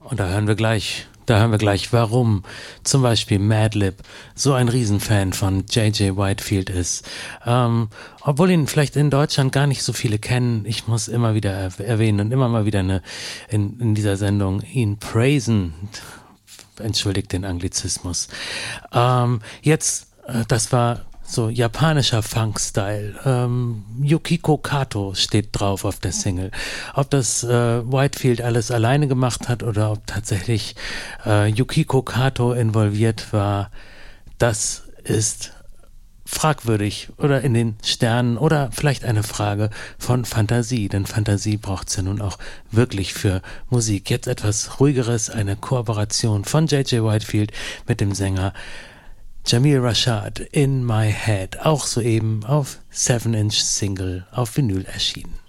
Und da hören wir gleich, warum zum Beispiel Madlib so ein Riesenfan von J.J. Whitefield ist. Obwohl ihn vielleicht in Deutschland gar nicht so viele kennen, ich muss immer wieder erwähnen und immer mal wieder in dieser Sendung ihn praisen. Entschuldigt den Anglizismus. Das war so japanischer Funk-Style. Yukiko Kato steht drauf auf der Single. Ob das Whitefield alles alleine gemacht hat oder ob tatsächlich Yukiko Kato involviert war, das ist fragwürdig oder in den Sternen oder vielleicht eine Frage von Fantasie, denn Fantasie braucht es ja nun auch wirklich für Musik. Jetzt etwas Ruhigeres, eine Kooperation von J.J. Whitefield mit dem Sänger Jamil Rashad, In My Head, auch soeben auf 7-Inch Single auf Vinyl erschienen.